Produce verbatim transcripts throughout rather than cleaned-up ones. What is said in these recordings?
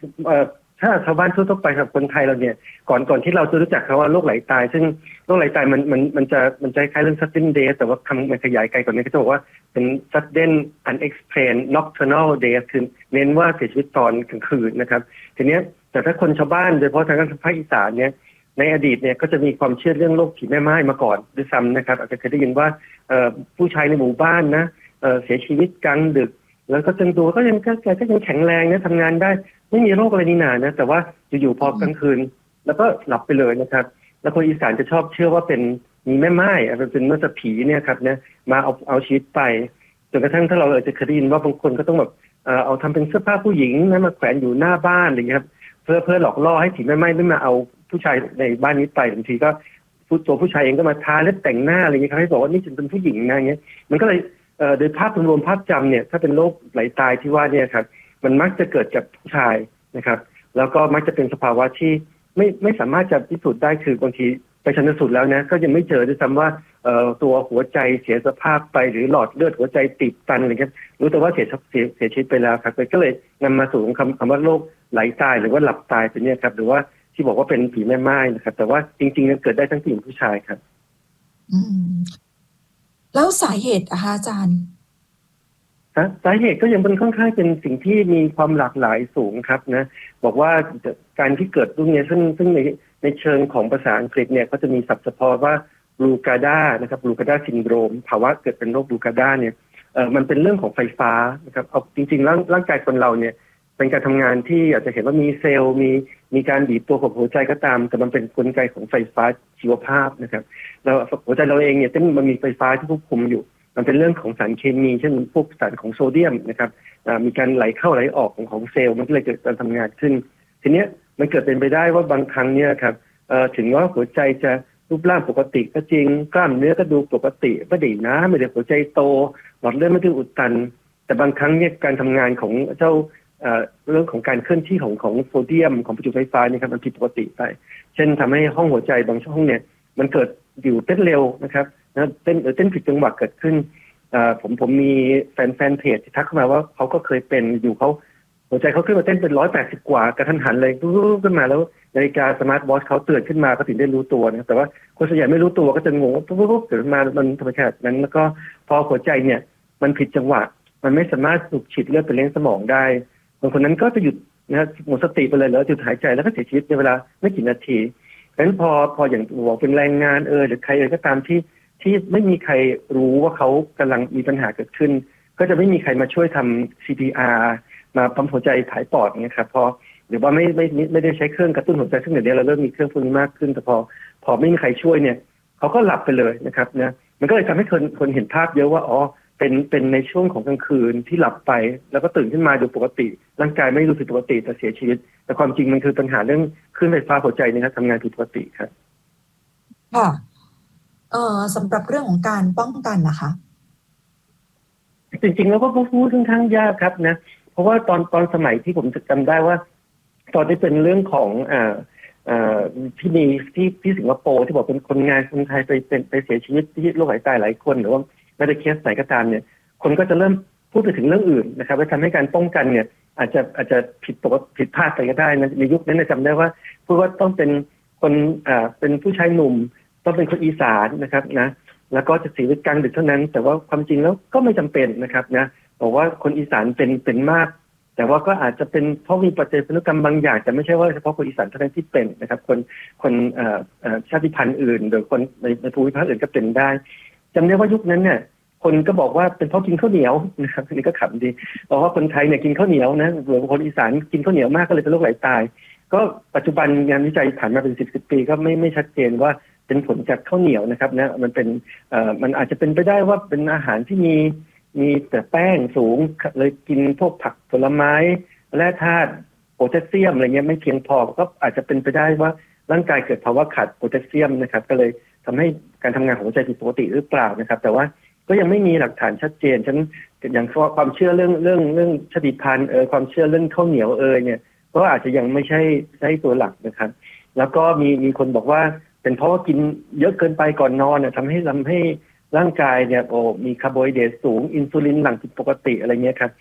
เอ่อถ้าชาวบ้านทั่วๆไปกับคนไทยเราเนี่ยก่อนก่อนที่เราจะรู้จักคำว่าโรคไหลตายซึ่งโรคไหลตายมันมันมันจะมันจะคล้ายเรื่อง sudden death แต่ว่าคำมันขยายไกลกว่านี้ก็จะบอกว่าเป็น sudden unexplained nocturnal death คือเน้นว่าเสียชีวิตตอนกลางคืนนะครับทีเนี้ยแต่ถ้าคนชาวบ้านโดยเฉพาะทางภาคอีสานเนี่ยในอดีตเนี่ยก็จะมีความเชื่อเรื่องโรคผีแม่ไม้มาก่อนด้วยซ้ำนะครับอาจจะเคยได้ยินว่าผู้ชายในหมู่บ้านนะเสียชีวิตกลางดึกแล้วก็จนตัวก็ยังก็ก็ยังแข็งแรงนะทำงานได้ไม่มีโรคอะไรนี่นานะแต่ว่าอยู่ๆพอกลางคืนแล้วก็หลับไปเลยนะครับแล้วคนอีสานจะชอบเชื่อว่าเป็นมีแม่ไม้เป็นเมื่อผีเนี่ยครับเนี่ยมาเอาเอาชีวิตไปจนกระทั่งถ้าเราอาจจะเคยได้ยินว่าบางคนก็ต้องแบบเอาทำเป็นเสื้อผ้าผู้หญิงนะมาแขวนอยู่หน้าบ้านอะไรอย่างเงี้ยครับเพื่อเพื่อหลอกล่อให้ผีแม่ไม้ไม่มาเอาผู้ชายในบ้านนี้ไปบางทีก็ตัวผู้ชายเองก็มาทาเล็บแต่งหน้าอะไรอย่างเงี้ยครับให้บอกว่านี่ฉันเป็นผู้หญิงนะอย่างเงี้ยมันก็เลยโดยภาพรวมภาพจำเนี่ยถ้าเป็นโรคไหลตายที่ว่าเนี่ยครับมันมักจะเกิดจากผู้ชายนะครับแล้วก็มักจะเป็นสภาวะที่ไม่ไม่สามารถจะพิสูจน์ได้คือบางทีไปชันสูตรแล้วนะก็ยังไม่เจอด้วยซ้ำว่าตัวหัวใจเสียสภาพไปหรือหลอดเลือดหัวใจติดตันอะไรเงี้ยรู้แต่ว่าเสียเสียเสียชีวิตไปแล้วครับก็เลยนำมาสู่คำคำว่าโรคไหลตายหรือว่าหลับตายตัวนี้ครับหรือว่าที่บอกว่าเป็นผีแม่ไม้นะครับแต่ว่าจริงๆมันเกิดได้ทั้งผู้หญิงผู้ชายครับอืมแล้วสาเหตุอะคะอาจารย์สาเหตุก็ยังเป็นค่อนข้างเป็นสิ่งที่มีความหลากหลายสูงครับนะบอกว่าการที่เกิดรุ่นนี้ซึ่งซึ่งในในเชิงของภาษาอังกฤษเนี่ยก็จะมีศัพท์เฉพาะว่าบลูกาดานะครับบลูกาดาซินโดรมภาวะเกิดเป็นโรคบลูกาดาเนี่ยเอ่อมันเป็นเรื่องของไฟฟ้านะครับเอาจริงๆร่างร่างกายคนเราเนี่ยเป็นการทำงานที่อาจจะเห็นว่ามีเซลล์มีมีการบีบตัวของหัวใจก็ตามแต่มันเป็นกลไกของไฟฟ้าชีวภาพนะครับแล้วหัวใจเราเองเนี่ยมันมีไฟฟ้าที่ควบคุมอยู่มันเป็นเรื่องของสารเคมีเช่นพวกสารของโซเดียมนะครับมีการไหลเข้าไหลออกของของเซลล์มันก็เลยเกิดการทำงานขึ้นทีนี้มันเกิดเป็นไปได้ว่าบางครั้งเนี่ยครับถึงว่าหัวใจจะรูปร่างปกติก็จริงกล้ามเนื้อก็ดูปกติไม่ได้หนาไม่ได้หัวใจโตหลอดเลือดไม่ได้อุดตันแต่บางครั้งเนี่ยการทำงานของเจ้าเรื่องของการเคลื่อนที่ของของโซเดียมของประจุไฟฟ้านี่ครับมันผิดปกติไปเช่นทำให้ห้องหัวใจบางช่องเนี่ยมันเกิดอยู่เต้นเร็วนะครับนะเต้นเต้นผิดจังหวะเกิดขึ้นผมผมมีแฟนแฟนเพจที่ทักเข้ามาว่าเขาก็เคยเป็นอยู่เขาหัวใจเขาขึ้นมาเต้นเป็นร้อยแปดสิบกว่ากระทันหันเลยปุ๊บขึ้นมาแล้วนาฬิกาสมาร์ทวอทช์เขาเตือนขึ้นมาเขาถึงได้รู้ตัวนะแต่ว่าคนส่วนใหญ่ไม่รู้ตัวก็จะงงปุ๊บปุ๊บเกิดมามันธรรมชาตินั้นแล้วก็พอหัวใจเนี่ยมันผิดจังหวะมันไม่สามารถสูบฉีดเลือดไปเลี้ยงสมองได้คนคนนั้นก็จะหยุดนะหมดสติไปเลยแล้วหยุดหายใจแล้วก็เสียชีวิตในเวลาไม่กี่นาทีดังนั้นพอพออย่างบอกเป็นแรงงานเออหรือใครเองก็ตามที่ที่ไม่มีใครรู้ว่าเขากำลังมีปัญหาเกิดขึ้นก็จะไม่มีใครมาช่วยทำ ซี พี อาร์ มาปั๊มหัวใจผายปอดเนี่ยครับพอหรือว่าไม่ไม่ไม่ได้ใช้เครื่องกระตุ้นหัวใจซึ่งเดี๋ยวนี้เราเริ่มมีเครื่องพวกนี้มากขึ้นแต่พอพอไม่มีใครช่วยเนี่ยเขาก็หลับไปเลยนะครับนะมันก็เลยทำให้คนคนเห็นภาพเยอะว่าอ๋อเป็นเป็นในช่วงของกลางคืนที่หลับไปแล้วก็ตื่นขึ้นมาดูปกติร่างกายไม่รู้สึกปกติแต่เสียชีวิตแต่ความจริงมันคือปัญหาเรื่องคลื่นไฟฟ้าหัวใจนะครับทำงานผิดปกติครับค่ะเอ่อสำหรับเรื่องของการป้องกันนะคะจริงๆแล้วก็พูดค่อนข้างยากครับนะเพราะว่าตอนตอนสมัยที่ผมจำได้ว่าตอนที่เป็นเรื่องของอ่าอ่าที่มีที่ที่สิงคโปร์ที่บอกเป็นคนงานคนไทยไปเป็นไปเสียชีวิตที่โรคไหลตายหลายคนหรือว่าไม่ได้เคสไหนก็ตามเนี่ยคนก็จะเริ่มพูดไปถึงเรื่องอื่นนะครับว่าทำให้การป้องกันเนี่ยอาจจะอาจจะผิดปกติผิดพลาดไปก็ได้นะในยุคนั้นจำได้ว่าพูดว่าต้องเป็นคนอ่าเป็นผู้ชายหนุ่มต้องเป็นคนอีสานนะครับนะแล้วก็จะเสียชีวิตกลางดึกเท่านั้นแต่ว่าความจริงแล้วก็ไม่จำเป็นนะครับนะบอกว่าคนอีสานเป็นเป็นมากแต่ว่าก็อาจจะเป็นเพราะมีปัจจัยพันธุกรรมบางอย่างแต่ไม่ใช่ว่าเฉพาะคนอีสานเท่านั้นที่เป็นนะครับคนคนเอ่อชาติพันธุ์อื่นหรือคนในในภูมิภาคอื่นก็เป็นได้จำได้ว่ายุคนั้นเนี่ยคนก็บอกว่าเป็นเพราะกินข้าวเหนียวนะครับนี่ก็ขำดีบอกว่าคนไทยเนี่ยกินข้าวเหนียวนะหรือคนอีสานกินข้าวเหนียวมากก็เลยเป็นโรคไหลตายก็ปัจจุบันงานวิจัยผ่านมาเป็นสิบสิบปีก็ไม่ไม่ชัดเจนว่าเป็นผลจากข้าวเหนียวนะครับนะมันเป็นเอ่อมันอาจจะเป็นไปได้ว่าเป็นอาหารที่มีมีแต่แป้งสูงเลยกินพวกผักผลไม้แร่ธาตุโพแทสเซียมอะไรเงี้ยไม่เพียงพอก็อาจจะเป็นไปได้ว่าร่างกายเกิดภาวะขาดโพแทสเซียมนะครับก็เลยทำให้การทำงานของหัวใจผิดปกติหรือเปล่านะครับแต่ว่าก็ยังไม่มีหลักฐานชัดเจนฉะนั้นอย่างความเชื่อเรื่องเรื่องเรื่องชาติพันธุ์เออความเชื่อเรื่องข้าวเหนียวเออเนี่ยก็อาจจะยังไม่ใช่ใช่ตัวหลักนะครับแล้วก็มีมีคนบอกว่าเป็นเพราะว่ากินเยอะเกินไปก่อนนอนเนี่ยทำให้ทำให้ร่างกายเนี่ยโอ้มีคาร์โบไฮเดรตสูงอินซูลินหลั่งผิดปกติอะไรเงี้ยครับ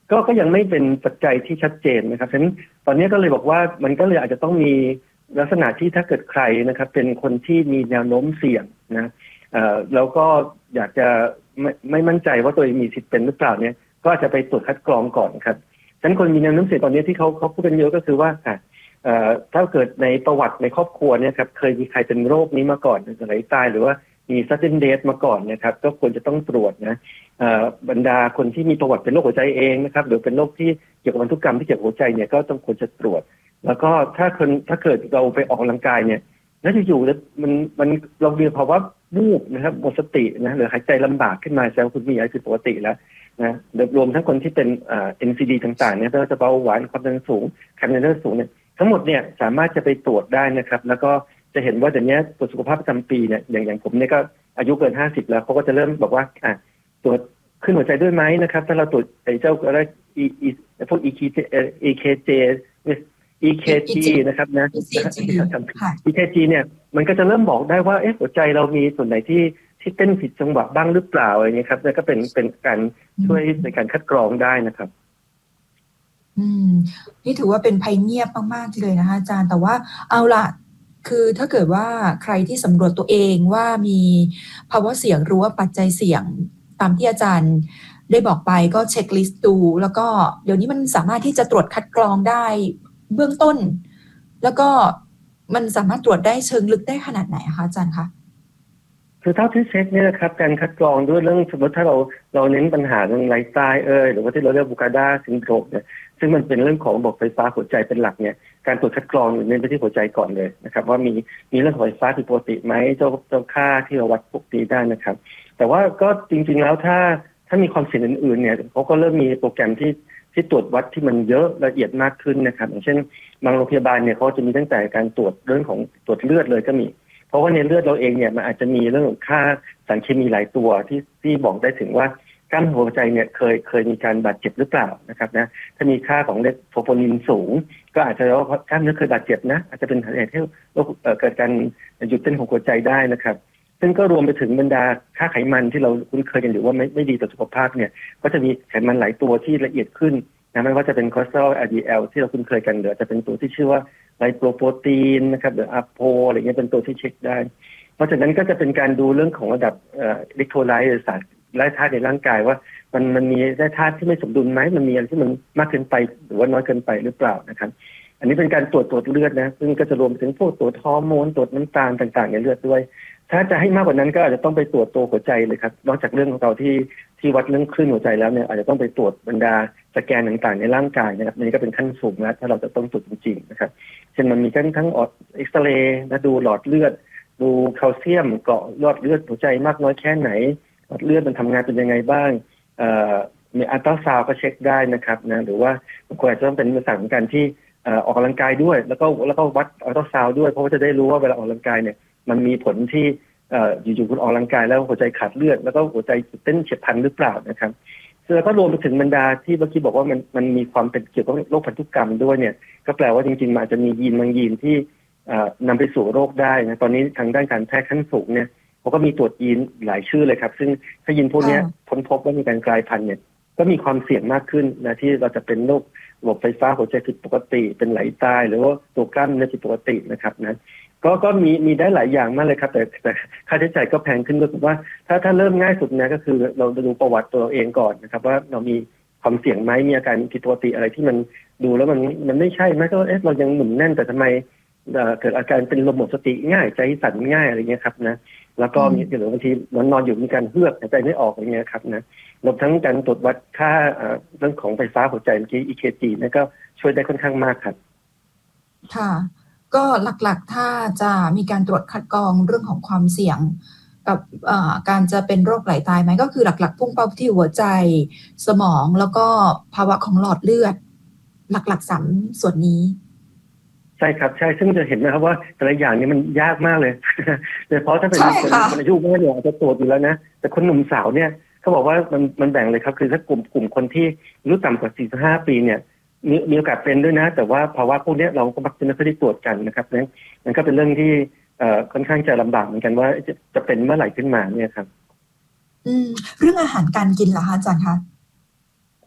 ก็ก็ยังไม่เป็นปัจจัยที่ชัดเจนนะครับฉะนั้นตอนนี้ก็เลยบอกว่ามันก็เลยอาจจะต้องมีลักษณะที่ถ้าเกิดใครนะครับเป็นคนที่มีแนวโน้มเสี่ยงนะเอ่อแล้วก็อยากจะไม่ไม่มั่นใจว่าตัวเองมีสิทธิ์เป็นหรือเปล่าเนี่ยก็อาจจะไปตรวจคัดกรองก่อนครับฉะนั้นคนมีแนวโน้มเสี่ยงตอนนี้ที่เขาเขาพูดกันเยอะก็คือว่าอ่ะเอ่อถ้าเกิดในประวัติในครอบครัวเนี่ยครับเคยมีใครเป็นโรคนี้มาก่อนไหลตายหรือว่ามี sudden death มาก่อนนะครับก็ควรจะต้องตรวจนะบรรดาคนที่มีประวัติเป็นโรคหัวใจเองนะครับหรือเป็นโรคที่เกี่ยวกับพันธุกรรมที่เกี่ยวกับหัวใจเนี่ยก็ต้องควรจะตรวจแล้วก็ถ้าคนถ้าเกิดเราไปออกกำลังกายเนี่ยแล้วอยู่ๆแล้วมันมันเรามีภาวะวูบนะครับหมดสตินะหรือหายใจลำบากขึ้นมาแสดงว่าคุณมีอะไรผิดปกติแล้วนะรวมทั้งคนที่เป็นเอ็นซีดีต่างๆเนี่ยไม่ว่าจะเบาหวานความดันสูงไขมันในเลือดสูงเนี่ยทั้งหมดเนี่ยสามารถจะไปตรวจได้นะครับแล้วก็จะเห็นว่าเดี๋ยวนี้ตรวจสุขภาพประจำปีเนี่ยอย่างอย่างผมเนี่ยก็อายุเกินห้าสิบแล้วเขาก็จะเริ่มบอกว่าอ่ะตรวจขึ้นหัวใจด้วยไหมนะครับถ้าเราตรวจไอ้เจ้าอะไรอีอีพวก อี เค จี อี เค จี อี เค จี นะครับนะ อี เค จี เนี่ยมันก็จะเริ่มบอกได้ว่าเอ๊ะหัวใจเรามีส่วนไหนที่ที่เต้นผิดจังหวะบ้างหรือเปล่าอะไรเงี้ยครับนั่นก็เป็นเป็นการช่วยในการคัดกรองได้นะครับอืมนี่ถือว่าเป็นภัยเงียบมากๆทีเลยนะคะอาจารย์แต่ว่าเอาล่ะคือถ้าเกิดว่าใครที่สำรวจตัวเองว่ามีภาวะเสี่ยงหรือว่าปัจจัยเสี่ยงตามที่อาจารย์ได้บอกไปก็เช็คลิสต์ดูแล้วก็เดี๋ยวนี้มันสามารถที่จะตรวจคัดกรองได้เบื้องต้นแล้วก็มันสามารถตรวจได้เชิงลึกได้ขนาดไหนคะอาจารย์คะคือเท่าที่เช็คเนี่ยนะครับการคัดกรองด้วยเรื่องสมมติถ้าเราเราเน้นปัญหาเรื่องไลฟ์สไตล์เอ่ยหรือว่าที่เราเรียกบูคาดาซินโดรมเนี่ยซึ่งมันเป็นเรื่องของระบบไฟฟ้าหัวใจเป็นหลักเนี่ยการตรวจคัดกรองเน้นไปที่หัวใจก่อนเลยนะครับว่ามีมีเรื่องของไฟฟ้าผิดปกติไหมเจ้าเจ้าค่าที่เราวัดพวกนี้ได้นะครับแต่ว่าก็จริงๆแล้วถ้าถ้ามีความเสี่ยงอื่นๆเนี่ยเขาก็เริ่มมีโปรแกรมที่ที่ตรวจวัดที่มันเยอะละเอียดมากขึ้นนะครับอย่างเช่นบางโรงพยาบาลเนี่ยเขาจะมีตั้งแต่การตรวจเรื่องของตรวจเลือดเลยก็มีเพราะว่าในเลือดเราเองเนี่ยมันอาจจะมีเรื่องของค่าสารเคมีหลายตัวที่ที่บอกได้ถึงว่ากล้ามเนื้อหัวใจเนี่ยเคยเคยมีการบาดเจ็บหรือเปล่านะครับนะถ้ามีค่าของเลโทโพนินสูงก็อาจจะว่ากล้ามเนื้อเคยบาดเจ็บนะอาจจะเป็นเหตุให้เกิดการหยุดเต้นของหัวใจได้นะครับซึ่งก็รวมไปถึงบรรดาค่าไขมันที่เราคุ้นเคยกันอยู่ว่าไม่ไม่ดีต่อสุขภาพเนี่ยก็จะมีไขมันหลายตัวที่ละเอียดขึ้นนะไม่ว่าจะเป็นคอเลสเตอรอล แอล ดี แอล ที่เราคุ้นเคยกันหรือจะเป็นตัวที่ชื่อว่าไลโปโปรตีนนะครับหรืออะโพอะไรเงี้ยเป็นตัวที่เช็คได้เพราะฉะนั้นก็จะเป็นการดูเรื่องของระดับอิเล็กโทรไลต์หรือสารแร่ธาตุในร่างกายว่ามันมันมีแร่ธาตุที่ไม่สมดุลไหมมันมีอะไรที่มันมากเกินไปหรือว่าน้อยเกินไปหรือเปล่านะครับอันนี้เป็นการตรวจตรวจเลือดนะซึ่งก็จะรวมถึงพวกตรวจฮอร์โมนตรวจน้ำตาลต่างๆในเลือดด้วยถ้าจะให้มากกว่านั้นก็อาจจะต้องไปตรวจตัวหัวใจเลยครับนอกจากเรื่องของเราที่ที่วัดเรื่องคลื่นหัวใจแล้วเนี่ยอาจจะต้องไปตรวจบรรดาสแกนต่างๆในร่างกายนะครับนี่ก็เป็นขั้นสูงแล้วถ้าเราจะต้องตรวจจริงๆนะครับเช่นมันมีทั้งทั้งออดเอ็กซเรย์นะดูหลอดเลือดดูแคลเซียมเกาะหลอดเลือดหัวใจมากน้อยแค่ไหนหลอดเลือดมันทำงานเป็นยังไงบ้างเอ่อมีอัลตราซาวด์ก็เช็คได้นะครับนะหรือว่าบางคนอาจจะต้องเป็นลักษณะของการที่ออกกำลังกายด้วยแล้วก็แล้วก็วัดอัลตราซาวด์ด้วยเพราะว่าจะได้รู้ว่าเวลาออกกำลังกายเนี่ยมันมีผลที่อยู่ๆคุณออกกำลังกายแล้วหัวใจขาดเลือดแล้วก็หัวใจเต้นเฉียบพลันหรือเปล่านะครับแล้วก็รวมไปถึงบรรดาที่เมื่อกี้บอกว่ามันมันมีความเป็นเกี่ยวกับโรคพันธุกรรมด้วยเนี่ยก็แปลว่าจริงๆมันอาจจะมียีนบางยีนที่นำไปสู่โรคได้นะตอนนี้ทางด้านการแพทย์ขั้นสูงเนี่ยเขาก็มีตรวจยีนหลายชื่อเลยครับซึ่งถ้ายีนพวกนี้ค้นพบว่ามีการกลายพันธุ์เนี่ยก็มีความเสี่ยงมากขึ้นนะที่เราจะเป็นโรคระบบไฟฟ้าหัวใจผิดปกติเป็นไหลตายหรือว่าตัวกล้ามเนื้อผิดปกตินะครับนะก็ก็มีมีได้หลายอย่างมากเลยครับแต่แต่ค่าใช้จ่ายก็แพงขึ้นก็คือว่าถ้าถ้าเริ่มง่ายสุดเนี่ยก็คือเราดูประวัติตัวเองก่อนนะครับว่าเรามีความเสี่ยงไหมมีอาการผิดปกติอะไรที่มันดูแล้วมันมันไม่ใช่ไหมก็เอ๊ะเรายังหนุ่มแน่นแต่ทำไมเกิดอาการเป็นลมหมดสติง่ายใจสั่นง่ายอะไรเงี้ยครับนะแล้วก็มีหรือบางทีนอนนอนอยู่มีการเฮือกหายใจไม่ออกอะไรเงี้ยครับนะรวมทั้งการตรวจวัดค่าเรื่องของไฟฟ้าหัวใจเมื่อกี้ อี เค จี นั่นก็ช่วยได้ค่อนข้างมากครับค่ะก็หลักๆถ้าจะมีการตรวจคัดกรองเรื่องของความเสี่ยงกับการจะเป็นโรคไหลตายไหมก็คือหลักๆพุ่งเป้าที่หัวใจสมองแล้วก็ภาวะของหลอดเลือดหลักๆสามส่วนนี้ใช่ครับใช่ซึ่งจะเห็นนะครับว่าแต่ละอย่างนี้มันยากมากเลยโดยเฉพาะถ้าเป็นคนอายุมากเนี่ยอาจจะตรวจอยู่แล้วนะแต่คนหนุ่มสาวเนี่ยเขาบอกว่ามันมันแบ่งเลยครับคือถ้ากลุ่มกลุ่มคนที่อายุต่ำกว่าสี่สิบห้าปีเนี่ยมีมีโอกาสเป็นด้วยนะแต่ว่าภาวะพวกนี้เราก็มักจะไม่ค่อยได้ตรวจกันนะครับนั้นมันก็เป็นเรื่องที่เอ่อค่อนข้างจะลำบากเหมือนกันว่าจะจะเป็นเมื่อไหร่ขึ้นมาเนี่ยครับอืมเรื่องอาหารการกินล่ะคะอาจารย์คะครับ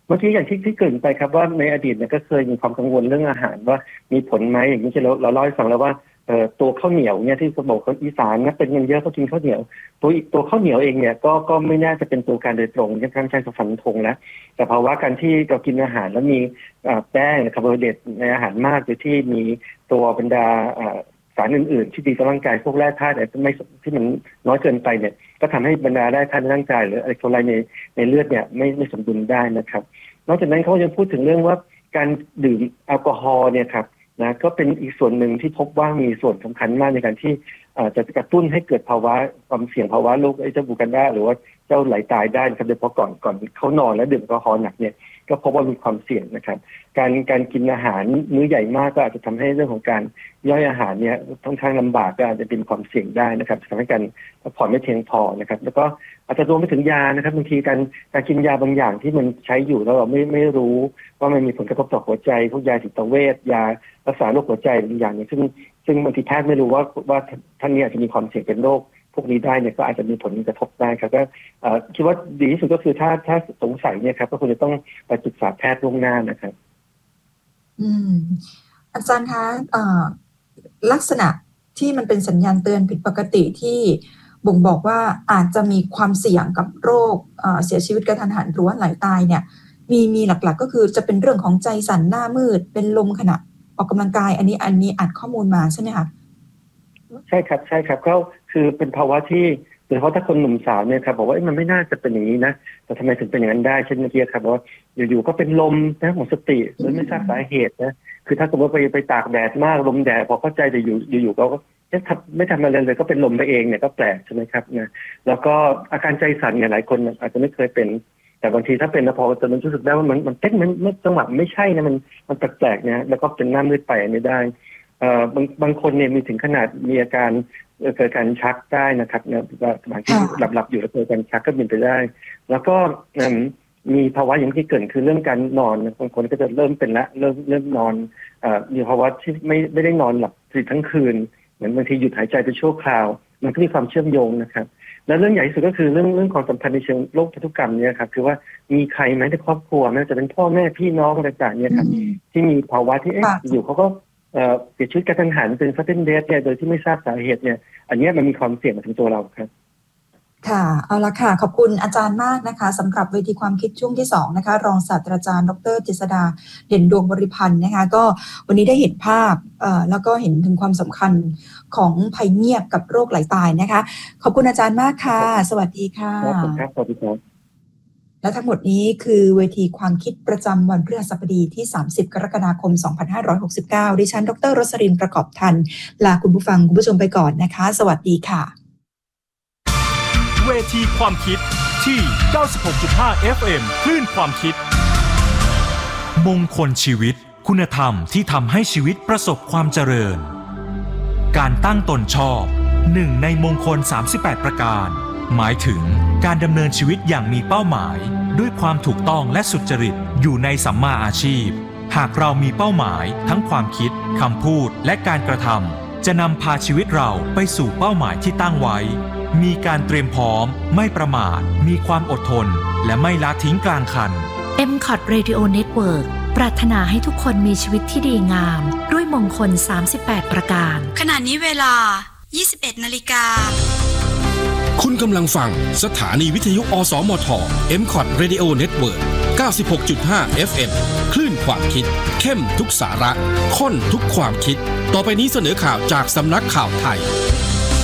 เมื่อกี้อย่างที่ที่เกริ่นไปครับว่าในอดีตเนี่ยก็เคยมีความกังวลเรื่องอาหารว่ามีผลไหมอย่างนี้เราเราเล่าให้ฟังแล้วว่าเอ่อตัวข้าวเหนียวเนี่ยที่เขาบอกคนอีสานนะเป็นเงินเยอะเขากินข้าวเหนียวตัวตัวข้าวเหนียวเองเนี่ยก็ก็ไม่น่าจะเป็นตัวการโดยตรงยังการใช้ฟันธงแล้วแต่ภาวะการที่เรากินอาหารแล้วมีแป้งคาร์โบไฮเดรตในอาหารมากหรือที่มีตัวบรรดาสารอื่นๆที่ดีต่อร่างกายพวกแร่ธาตุแต่ไม่ที่มันน้อยเกินไปเนี่ยก็ทำให้บรรดาแร่ธาตุในร่างกายหรืออิเล็กโทรไลต์ในในเลือดเนี่ยไม่ไม่สมดุลได้นะครับนอกจากนั้นเขายังพูดถึงเรื่องว่าการดื่มแอลกอฮอล์เนี่ยครับนะก็เป็นอีกส่วนหนึ่งที่พบว่ามีส่วนสำคัญมากในการที่จะกระตุ้นให้เกิดภาวะความเสี่ยงภาวะโรคไอ้เจ้าบูกันดาหรือว่าเจ้าไหลตายได้นะครับโดยเฉพาะก่อนก่อนเขานอนแล้วดื่มแอลกอฮอล์หนักเนี่ยก็พบว่ามีความเสี่ยงนะครับการการกินอาหารมื้อใหญ่มากก็อาจจะทำให้เรื่องของการย่อยอาหารเนี่ยค่อนข้างลำบากก็อาจจะเป็นความเสี่ยงได้นะครับทำให้การพักผ่อนไม่เพียงพอนะครับแล้วก็อาจจะรวมไปถึงยานะครับบางทีการการกินยาบางอย่างที่มันใช้อยู่แล้วเราไม่ไม่รู้ว่ามันมีผลกระทบต่อหัวใจพวกยาจิตเวชยารักษาโรคหัวใจบางอย่างเนี่ยซึ่งซึ่งบางทีแพทย์ไม่รู้ว่าว่าท่านนี้อาจจะมีความเสี่ยงเป็นโรคพวกนี้ได้เนี่ยก็อาจจะมีผลกระทบได้ครับก็คิดว่าดีที่สุดก็คือถ้าถ้าสงสัยเนี่ยครับก็ควรจะต้องไปปรึกษาแพทย์ล่วงหน้านะครับอืมอาจารย์คะลักษณะที่มันเป็นสัญญาณเตือนผิดปกติที่บ่งบอกว่าอาจจะมีความเสี่ยงกับโรคเสียชีวิตกระทันหันหรือว่าไหลตายเนี่ยมีมีหลักๆก็คือจะเป็นเรื่องของใจสั่นหน้ามืดเป็นลมขณะออกกำลังกายอันนี้อันนี้อัดข้อมูลมาใช่ไหมคะใช่ครับใช่ครับก็คือเป็นภาวะที่โดยเฉพาะถ้าคนหนุ่มสาวเนี่ยครับบอกว่ามันไม่น่าจะเป็นอย่างนี้นะแต่ทำไมถึงเป็นอย่างนั้นได้เช่นเมื่อกี้ครับว่าอยู่ๆก็เป็นลมนะหมดสติโดยไม่ทราบสาเหตุนะคือถ้าสมมติไปไปตากแดดมากลมแดดพอเข้าใจแต่อยู่อยู่ๆก็ไม่ทำไม่ทำอะไรเลยก็เป็นลมไปเองเนี่ยก็แปลกใช่ไหมครับนะแล้วก็อาการใจสั่นเนี่ยหลายคนอาจจะไม่เคยเป็นแต่บางทีถ้าเป็นนะพอจะมันรู้สึกได้ว่ามันมันเต้นมันจังหวะไม่ใช่นะมันมันแปลกๆนะแล้วก็เป็นหน้ามืดไปไม่ได้เอ่อบางบางคนเนี่ยมีถึงขนาดมีอาการเกิดการชักได้นะครับเนี่ยบางทีหลับๆอยู่แล้วเกิดการชักก็เป็นไปได้แล้วก็มีภาวะอย่างที่เกิดคือเรื่องการนอนบางคนก็จะเริ่มเป็นละเริ่มเริ่มนอนมีภาวะที่ไม่ไม่ได้นอนหลับทั้งคืนเหมือนบางทีหยุดหายใจไปชั่วคราวมันก็มีความเชื่อมโยงนะครับและเรื่องใหญ่ที่สุดก็คือเรื่องเรื่องความสัมพันธ์ในเชิงโรคพันธุกรรมเนี่ยครับคือว่ามีใครไหมในครอบครัวแม้จะเป็นพ่อแม่พี่น้องอะไรต่างๆเนี่ยครับที่มีภาวะที่เอ๊ะอยู่เขาก็เสียชีวิตกระทันหันเป็น sudden death เนี่ยโดยที่ไม่ทราบสาเหตุเนี่ยอันนี้มันมีความเสี่ยงมาถึงตัวเราครับค่ะเอาละค่ะขอบคุณอาจารย์มากนะคะสำหรับเวทีความคิดช่วงที่สองนะคะรองศาสตราจารย์ดร.เจษฎาเด่นดวงบริพันธ์นะคะก็วันนี้ได้เห็นภาพเอ่อแล้วก็เห็นถึงความสำคัญของภัยเงียบกับโรคไหลตายนะคะขอบคุณอาจารย์มากค่ะสวัสดีค่ะครับสวัสดีครับและทั้งหมดนี้คือเวทีความคิดประจำวันพฤหัสบดีที่สามสิบกรกฎาคมสองพันห้าร้อยหกสิบเก้าดิฉันดร.รสรินทร์ประกอบทันลาคุณผู้ฟังคุณผู้ชมไปก่อนนะคะสวัสดีค่ะเวทีความคิดที่ เก้าสิบหกจุดห้า เอฟ เอ็ม คลื่นความคิดมงคลชีวิตคุณธรรมที่ทำให้ชีวิตประสบความเจริญการตั้งตนชอบหนึ่งในมงคลสามสิบแปดประการหมายถึงการดำเนินชีวิตอย่างมีเป้าหมายด้วยความถูกต้องและสุจริตอยู่ในสัมมาอาชีพหากเรามีเป้าหมายทั้งความคิดคำพูดและการกระทำจะนำพาชีวิตเราไปสู่เป้าหมายที่ตั้งไว้มีการเตรียมพร้อมไม่ประมาทมีความอดทนและไม่ละทิ้งกลางคันเอ็ม คอท Radio Network ปรารถนาให้ทุกคนมีชีวิตที่ดีงามด้วยมงคลสามสิบแปดประการขณะนี้เวลา ยี่สิบเอ็ดนาฬิกาคุณกำลังฟังสถานีวิทยุอสมท เอ็ม คอท Radio Network เก้าสิบหกจุดห้า เอฟ เอ็ม คลื่นความคิดเข้มทุกสาระข้นทุกความคิดต่อไปนี้เสนอข่าวจากสำนักข่าวไทย